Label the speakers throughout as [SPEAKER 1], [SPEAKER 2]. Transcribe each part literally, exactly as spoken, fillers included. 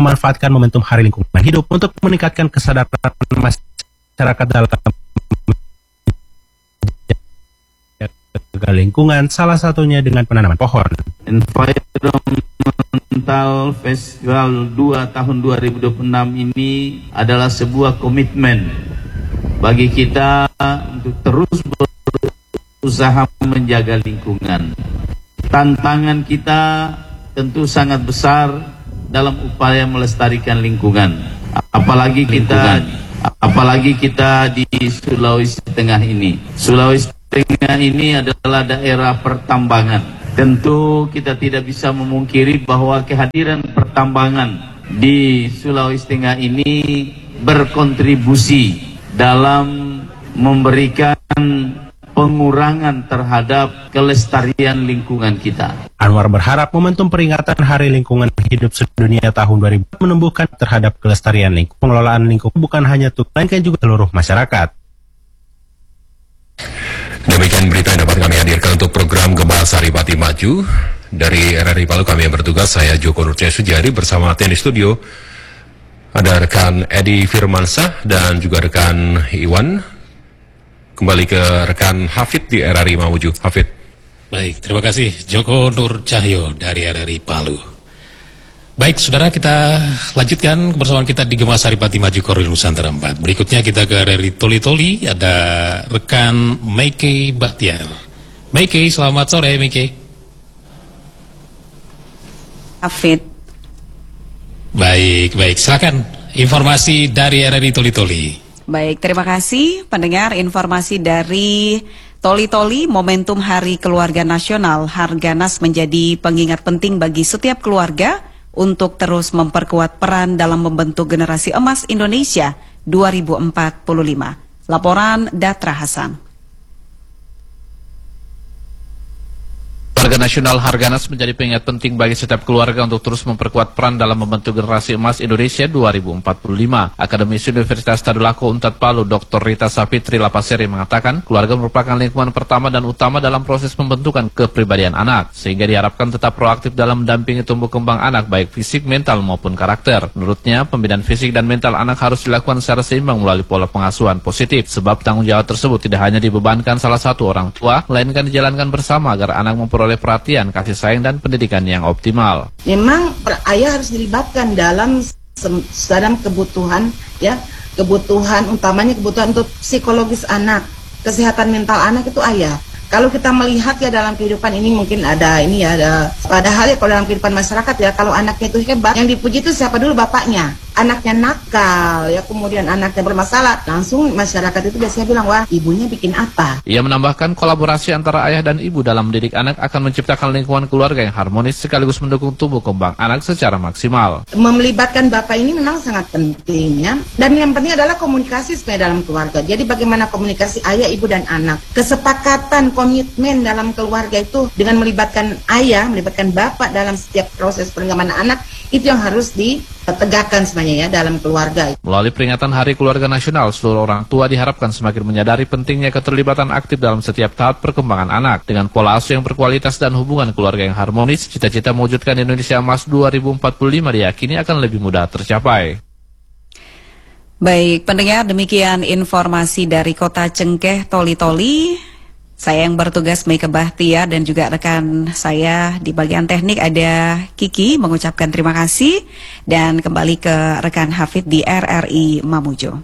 [SPEAKER 1] memanfaatkan momentum Hari Lingkungan Hidup untuk meningkatkan kesadaran masyarakat dalam menjaga lingkungan, salah satunya dengan penanaman pohon.
[SPEAKER 2] Environmental Festival dua tahun dua ribu dua puluh enam ini adalah sebuah komitmen bagi kita untuk terus berusaha menjaga lingkungan. Tantangan kita tentu sangat besar dalam upaya melestarikan lingkungan. Apalagi kita apalagi kita di Sulawesi Tengah ini. Sulawesi Tengah ini adalah daerah pertambangan. Tentu kita tidak bisa memungkiri bahwa kehadiran pertambangan di Sulawesi Tengah ini berkontribusi dalam memberikan pengurangan terhadap kelestarian lingkungan kita.
[SPEAKER 1] Anwar berharap momentum peringatan Hari Lingkungan Hidup Sedunia tahun dua ribu menumbuhkan terhadap kelestarian lingkungan. Pengelolaan lingkungan bukan hanya untuk melainkan juga seluruh masyarakat.
[SPEAKER 3] Demikian berita yang dapat kami hadirkan untuk program Gema Saripati Maju. Dari R R I Palu kami yang bertugas, saya Joko Nurcaya Sujari bersama tim di studio. Ada rekan Edi Firmansyah dan juga rekan Iwan. Kembali ke rekan Hafid di R R I Mamuju. Hafid.
[SPEAKER 4] Baik, terima kasih Joko Nur Cahyo dari R R I Palu. Baik, saudara, kita lanjutkan kebersamaan kita di Gema Saripati Maju Koridor Nusantara empat. Berikutnya kita ke R R I Toli-Toli, ada rekan Meike Bahtiar. Meike, selamat sore Meike.
[SPEAKER 5] Hafid.
[SPEAKER 4] Baik, baik, silakan informasi dari R R I Toli-Toli.
[SPEAKER 5] Baik, terima kasih pendengar. Informasi dari Toli-Toli, momentum Hari Keluarga Nasional, Harganas menjadi pengingat penting bagi setiap keluarga untuk terus memperkuat peran dalam membentuk generasi emas Indonesia dua ribu empat puluh lima. Laporan Datra Hasan.
[SPEAKER 6] Keluarga Nasional Harganas menjadi pengingat penting bagi setiap keluarga untuk terus memperkuat peran dalam membentuk generasi emas Indonesia dua ribu empat puluh lima. Akademisi Universitas Tadulako Unpad Palu, Doktor Rita Sapitri Lapaseri mengatakan, keluarga merupakan lingkungan pertama dan utama dalam proses pembentukan kepribadian anak, sehingga diharapkan tetap proaktif dalam mendampingi tumbuh kembang anak, baik fisik, mental, maupun karakter. Menurutnya, pembinaan fisik dan mental anak harus dilakukan secara seimbang melalui pola pengasuhan positif, sebab tanggung jawab tersebut tidak hanya dibebankan salah satu orang tua, melainkan dijalankan bersama agar anak memperoleh perhatian, kasih sayang, dan pendidikan yang optimal.
[SPEAKER 7] Memang ayah harus dilibatkan dalam dalam kebutuhan, ya, kebutuhan utamanya kebutuhan untuk psikologis anak, kesehatan mental anak itu ayah. Kalau kita melihat ya dalam kehidupan ini mungkin ada ini ya ada padahal ya kalau dalam kehidupan masyarakat ya kalau anaknya itu hebat, yang dipuji itu siapa dulu? Bapaknya. Anaknya nakal ya, kemudian anaknya bermasalah, langsung masyarakat itu biasanya bilang, wah ibunya bikin apa.
[SPEAKER 6] Ia menambahkan kolaborasi antara ayah dan ibu dalam mendidik anak akan menciptakan lingkungan keluarga yang harmonis sekaligus mendukung tumbuh kembang anak secara maksimal.
[SPEAKER 7] Melibatkan bapak ini memang sangat penting ya, dan yang penting adalah komunikasi sebenarnya dalam keluarga. Jadi bagaimana komunikasi ayah, ibu, dan anak, kesepakatan, komitmen dalam keluarga itu dengan melibatkan ayah, melibatkan bapak dalam setiap proses pengembangan anak, itu yang harus ditegakkan sebenarnya ya dalam keluarga.
[SPEAKER 6] Melalui peringatan Hari Keluarga Nasional, seluruh orang tua diharapkan semakin menyadari pentingnya keterlibatan aktif dalam setiap tahap perkembangan anak. Dengan pola asuh yang berkualitas dan hubungan keluarga yang harmonis, cita-cita mewujudkan Indonesia Emas dua ribu empat puluh lima diyakini akan lebih mudah tercapai.
[SPEAKER 5] Baik, pendengar, demikian informasi dari Kota Cengkeh, Toli-Toli. Saya yang bertugas Meike Bahtiar dan juga rekan saya di bagian teknik ada Kiki mengucapkan terima kasih dan kembali ke rekan Hafid di R R I Mamuju.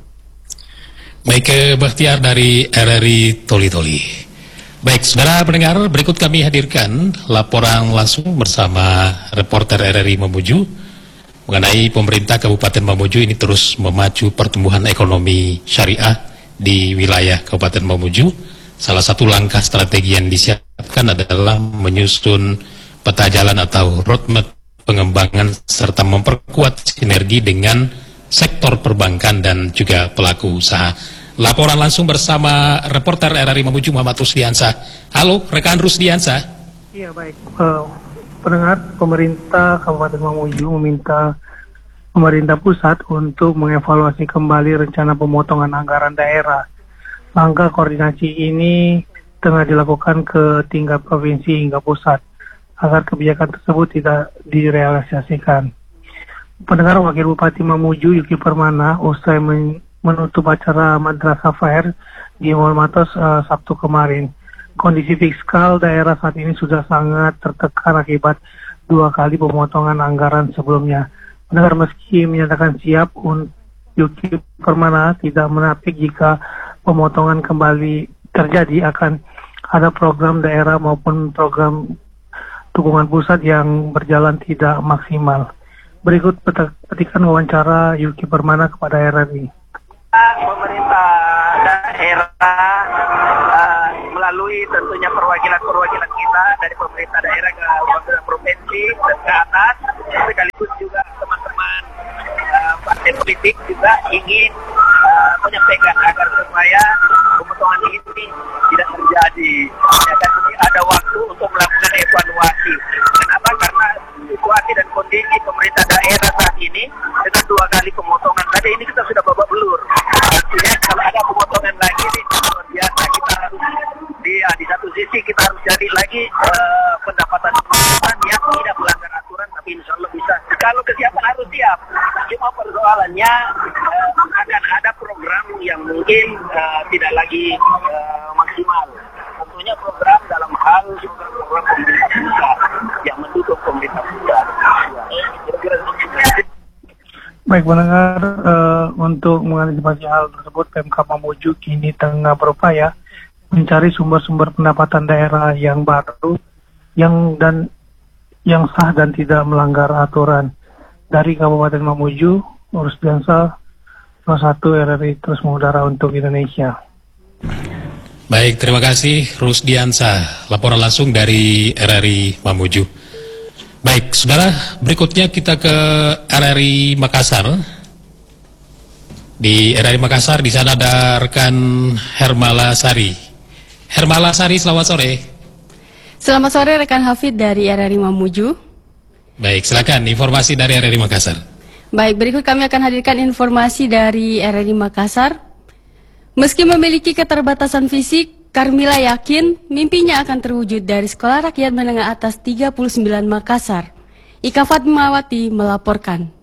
[SPEAKER 4] Meike Bahtiar dari R R I Toli-Toli. Baik, saudara pendengar, berikut kami hadirkan laporan langsung bersama reporter R R I Mamuju mengenai pemerintah Kabupaten Mamuju ini terus memacu pertumbuhan ekonomi syariah di wilayah Kabupaten Mamuju. Salah satu langkah strategi yang disiapkan adalah menyusun peta jalan atau roadmap pengembangan serta memperkuat sinergi dengan sektor perbankan dan juga pelaku usaha. Laporan langsung bersama reporter R R I Mamuju Muhammad Rusdiansyah. Halo, rekan Rusdiansyah.
[SPEAKER 8] Iya, baik. Uh, pendengar, pemerintah Kabupaten Mamuju meminta pemerintah pusat untuk mengevaluasi kembali rencana pemotongan anggaran daerah. Langkah koordinasi ini tengah dilakukan ke tingkat provinsi hingga pusat agar kebijakan tersebut tidak direalisasikan. Pendengar, Wakil Bupati Mamuju Yuki Permana usai men menutup acara Madrasah Fair di Mall Matos uh, Sabtu kemarin. Kondisi fiskal daerah saat ini sudah sangat tertekan akibat dua kali pemotongan anggaran sebelumnya. Pendengar, meski menyatakan siap, Yuki Permana tidak menapik jika pemotongan kembali terjadi akan ada program daerah maupun program dukungan pusat yang berjalan tidak maksimal. Berikut petikan wawancara Yuki Permana kepada R R I.
[SPEAKER 9] Pemerintah daerah uh, melalui tentunya perwakilan-perwakilan kita dari pemerintah daerah ke pemerintah provinsi dan ke atas, sekaligus juga teman-teman uh, partai politik juga ingin uh, menyampaikan agar supaya pemotongan ini tidak terjadi. Ya kan, ada waktu untuk melakukan evaluasi. Kenapa? Karena situasi dan kondisi pemerintah daerah saat ini dengan dua kali pemotongan tadi ini kita sudah babak belur. Artinya kalau ada pemotongan lagi ini luar biasa, kita harus di, di satu sisi kita harus cari lagi uh, pendapatan pendapatan yang tidak melanggar aturan, tapi insya Allah bisa. Kalau kesiapan harus siap. Cuma persoalannya uh, akan ada program yang mungkin uh, tidak lagi uh, maksimal. Tentunya program dalam hal program-program pemerintah pusat yang mendukung pemerintah pusat.
[SPEAKER 8] Baik pendengar, uh, untuk mengantisipasi hal tersebut, Pemkab Mamuju kini tengah berupaya mencari sumber-sumber pendapatan daerah yang baru, yang dan yang sah dan tidak melanggar aturan. Dari Kabupaten Mamuju, Rusdiansa, salah satu R R I terus mengudara untuk Indonesia.
[SPEAKER 4] Baik, terima kasih Rusdiansa, laporan langsung dari R R I Mamuju. Baik, saudara, berikutnya kita ke R R I Makassar. Di R R I Makassar, di sana ada rekan Hermala Sari. Hermala Sari, selamat sore.
[SPEAKER 10] Selamat sore rekan Hafid dari R R I Mamuju.
[SPEAKER 4] Baik, silakan informasi dari R R I Makassar.
[SPEAKER 10] Baik, berikut kami akan hadirkan informasi dari R R I Makassar. Meski memiliki keterbatasan fisik, Karmila yakin mimpinya akan terwujud dari Sekolah Rakyat Menengah Atas tiga puluh sembilan Makassar. Ika Fatmawati melaporkan.